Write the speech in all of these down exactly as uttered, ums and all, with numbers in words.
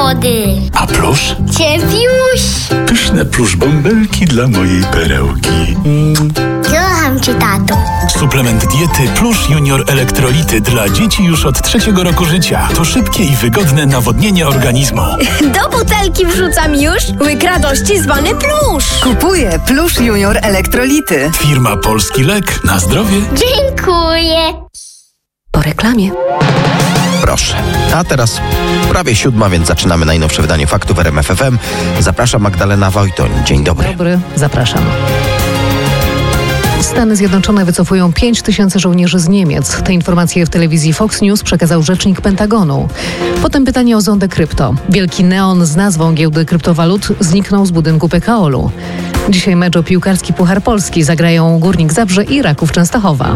lody. A plusz? Ciepiuś. Pyszne plusz bąbelki dla mojej perełki. Mm. Kocham cię, tato. Suplement diety Plusz Junior Elektrolity dla dzieci już od trzeciego roku życia. To szybkie i wygodne nawodnienie organizmu. Do butelki wrzucam już łyk radości zwany Plusz. Kupuję Plusz Junior Elektrolity. Firma Polski Lek na zdrowie. Dziękuję. Po reklamie. Proszę. A teraz prawie siódma, więc zaczynamy najnowsze wydanie faktów R M F F M. Zapraszam Magdalena Wojtoń. Dzień dobry. Dobry, zapraszam. Stany Zjednoczone wycofują pięć tysięcy żołnierzy z Niemiec. Te informacje w telewizji Fox News przekazał rzecznik Pentagonu. Potem pytanie o zondę krypto. Wielki neon z nazwą giełdy kryptowalut zniknął z budynku P K O L-u. Dzisiaj mecz o piłkarski Puchar Polski zagrają Górnik Zabrze i Raków Częstochowa.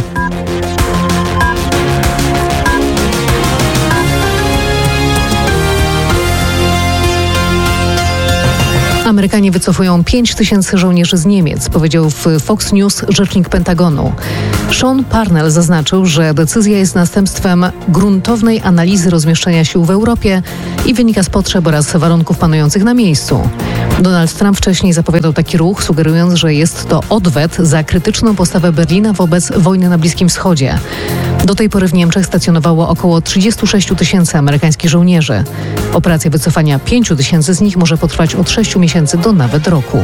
Amerykanie wycofują pięć tysięcy żołnierzy z Niemiec, powiedział w Fox News rzecznik Pentagonu. Sean Parnell zaznaczył, że decyzja jest następstwem gruntownej analizy rozmieszczenia sił w Europie i wynika z potrzeb oraz warunków panujących na miejscu. Donald Trump wcześniej zapowiadał taki ruch, sugerując, że jest to odwet za krytyczną postawę Berlina wobec wojny na Bliskim Wschodzie. Do tej pory w Niemczech stacjonowało około trzydzieści sześć tysięcy amerykańskich żołnierzy. Operacja wycofania pięciu tysięcy z nich może potrwać od sześciu miesięcy do nawet roku.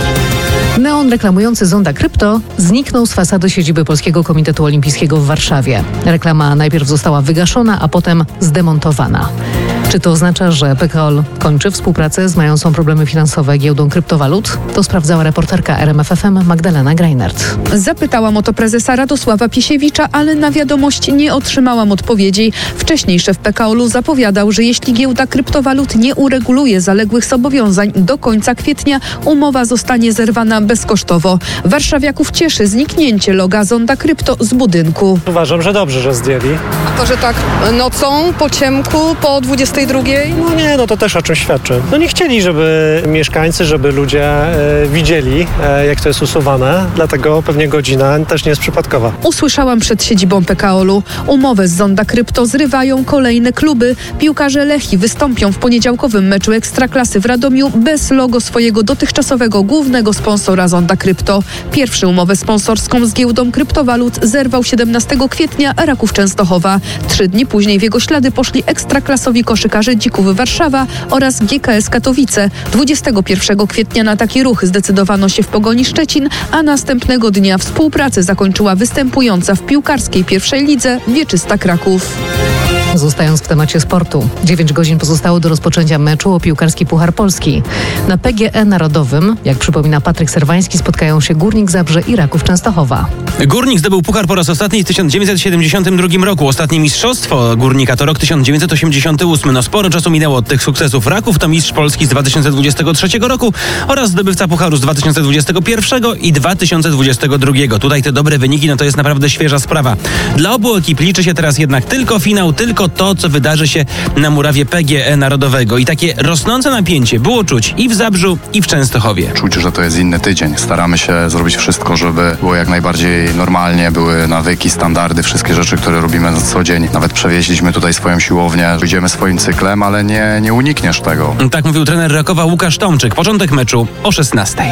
Neon reklamujący zonda krypto zniknął z fasady siedziby Polskiego Komitetu Olimpijskiego w Warszawie. Reklama najpierw została wygaszona, a potem zdemontowana. Czy to oznacza, że P K O L kończy współpracę z mającą problemy finansowe giełdą kryptowalut? To sprawdzała reporterka R M F F M Magdalena Greinert. Zapytałam o to prezesa Radosława Piesiewicza, ale na wiadomość nie otrzymałam odpowiedzi. Wcześniej szef P K O L-u zapowiadał, że jeśli giełda kryptowalut nie ureguluje zaległych zobowiązań do końca kwietnia, umowa zostanie zerwana bezkosztowo. Warszawiaków cieszy zniknięcie loga zonda krypto z budynku. Uważam, że dobrze, że zdjęli. A to, że tak nocą, po ciemku, po dwudziestej drugiej? No nie, no to też o czym świadczy. No nie chcieli, żeby mieszkańcy, żeby ludzie e, widzieli, e, jak to jest usuwane, dlatego pewnie godzina też nie jest przypadkowa. Usłyszałam przed siedzibą P K O L-u. Umowę z zonda krypto zrywają kolejne kluby. Piłkarze Lechii wystąpią w poniedziałkowym meczu Ekstraklasy w Radomiu bez logo swojego dotychczasowego głównego sponsora zonda krypto. Pierwszy umowę sponsorską z giełdą kryptowalut zerwał siedemnastego kwietnia Raków Częstochowa. Trzy dni później w jego ślady poszli ekstraklasowi koszykarze Dzików Warszawa oraz G K S Katowice. dwudziestego pierwszego kwietnia na taki ruch zdecydowano się w Pogoni Szczecin, a następnego dnia współpracę zakończyła występująca w piłkarskiej pierwszej lidze Wieczysta Kraków. Zostając w temacie sportu, dziewięć godzin pozostało do rozpoczęcia meczu o piłkarski Puchar Polski. Na P G E Narodowym, jak przypomina Patryk Serwański, spotkają się Górnik Zabrze i Raków Częstochowa. Górnik zdobył puchar po raz ostatni w tysiąc dziewięćset siedemdziesiątym drugim roku. Ostatnie mistrzostwo Górnika to rok tysiąc dziewięćset osiemdziesiąty ósmy. No sporo czasu minęło od tych sukcesów. Raków to mistrz Polski z dwa tysiące dwudziestego trzeciego roku oraz zdobywca pucharu z dwa tysiące dwudziestego pierwszego i dwa tysiące dwudziestego drugiego. Tutaj te dobre wyniki, no to jest naprawdę świeża sprawa. Dla obu ekip liczy się teraz jednak tylko finał, tylko to, co wydarzy się na murawie P G E Narodowego. I takie rosnące napięcie było czuć i w Zabrzu, i w Częstochowie. Czuć, że to jest inny tydzień. Staramy się zrobić wszystko, żeby było jak najbardziej normalnie, były nawyki, standardy, wszystkie rzeczy, które robimy na co dzień. Nawet przewieźliśmy tutaj swoją siłownię, idziemy swoim cyklem, ale nie, nie unikniesz tego. Tak mówił trener Rakowa Łukasz Tomczyk. Początek meczu o szesnastej.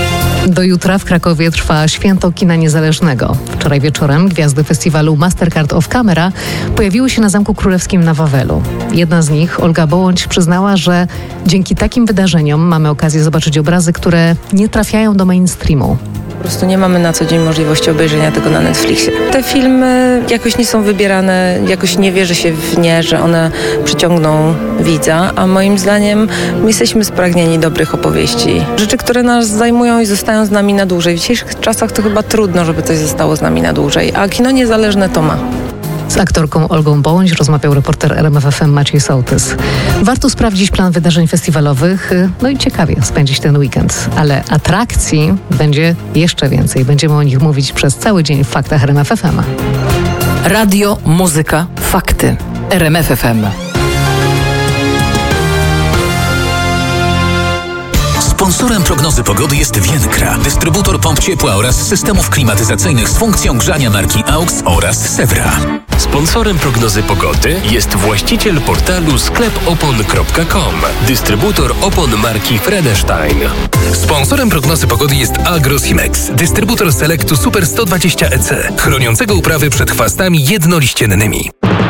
Do jutra w Krakowie trwa Święto Kina Niezależnego. Wczoraj wieczorem gwiazdy festiwalu Mastercard of Camera pojawiły się na Zamku Królewskim na Wawelu. Jedna z nich, Olga Bołądź, przyznała, że dzięki takim wydarzeniom mamy okazję zobaczyć obrazy, które nie trafiają do mainstreamu. Po prostu nie mamy na co dzień możliwości obejrzenia tego na Netflixie. Te filmy jakoś nie są wybierane, jakoś nie wierzy się w nie, że one przyciągną widza, a moim zdaniem my jesteśmy spragnieni dobrych opowieści. Rzeczy, które nas zajmują i zostają z nami na dłużej. W dzisiejszych czasach to chyba trudno, żeby coś zostało z nami na dłużej, a kino niezależne to ma. Z aktorką Olgą Bołądź rozmawiał reporter R M F F M Maciej Sołtys. Warto sprawdzić plan wydarzeń festiwalowych, no i ciekawie spędzić ten weekend. Ale atrakcji będzie jeszcze więcej. Będziemy o nich mówić przez cały dzień w Faktach R M F F M. Radio, muzyka, fakty. R M F F M. Sponsorem prognozy pogody jest Vienkra, dystrybutor pomp ciepła oraz systemów klimatyzacyjnych z funkcją grzania marki A U X oraz Sewra. Sponsorem prognozy pogody jest właściciel portalu sklep opon kropka com, dystrybutor opon marki Fredestein. Sponsorem prognozy pogody jest Agrosimex, dystrybutor Selectu Super sto dwadzieścia E C, chroniącego uprawy przed chwastami jednoliściennymi.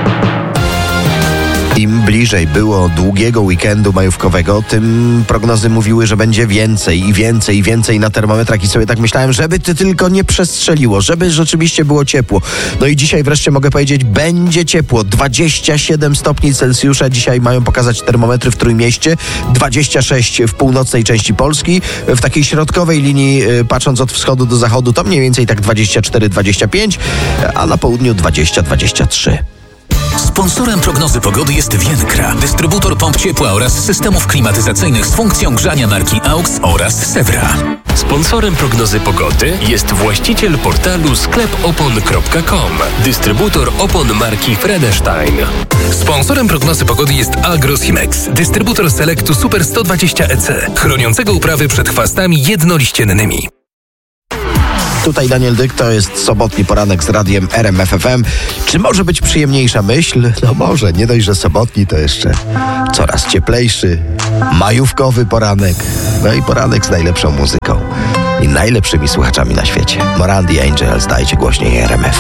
Im bliżej było długiego weekendu majówkowego, tym prognozy mówiły, że będzie więcej i więcej i więcej na termometrach i sobie tak myślałem, żeby to tylko nie przestrzeliło, żeby rzeczywiście było ciepło. No i dzisiaj wreszcie mogę powiedzieć, będzie ciepło. dwadzieścia siedem stopni Celsjusza dzisiaj mają pokazać termometry w Trójmieście, dwadzieścia sześć w północnej części Polski. W takiej środkowej linii, patrząc od wschodu do zachodu, to mniej więcej tak dwadzieścia cztery dwadzieścia pięć, a na południu dwadzieścia dwadzieścia trzy. Sponsorem prognozy pogody jest Vienkra, dystrybutor pomp ciepła oraz systemów klimatyzacyjnych z funkcją grzania marki AUX oraz Sevra. Sponsorem prognozy pogody jest właściciel portalu sklep opon kropka com, dystrybutor opon marki Fredestein. Sponsorem prognozy pogody jest Agrosimex, dystrybutor Selectu Super sto dwadzieścia E C, chroniącego uprawy przed chwastami jednoliściennymi. Tutaj Daniel Dyk, to jest sobotni poranek z radiem R M F F M. Czy może być przyjemniejsza myśl? No może, nie dość, że sobotni, to jeszcze coraz cieplejszy, majówkowy poranek. No i poranek z najlepszą muzyką i najlepszymi słuchaczami na świecie. Morandi Angels, dajcie głośniej R M F.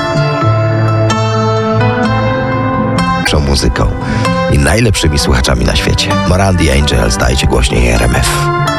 Najlepszą muzyką i najlepszymi słuchaczami na świecie. Morandi Angels, dajcie głośniej R M F.